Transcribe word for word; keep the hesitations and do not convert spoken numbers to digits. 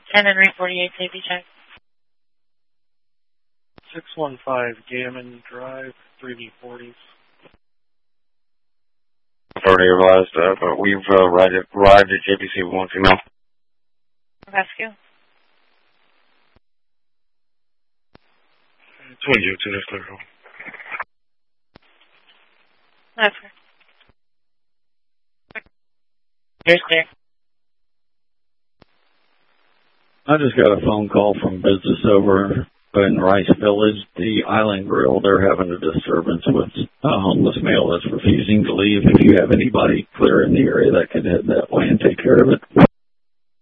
ten Henry forty-eight, safety check. six one five Gammon Drive, three B forties. Already realized, uh, but we've uh, arrived, at, arrived at J B C with one female. Rescue. Twin Ute, two clear. That's clear. Here's clear. I just got a phone call from business over in Rice Village, the Island Grill. They're having a disturbance with a homeless male that's refusing to leave. If you have anybody clear in the area that can head that way and take care of it.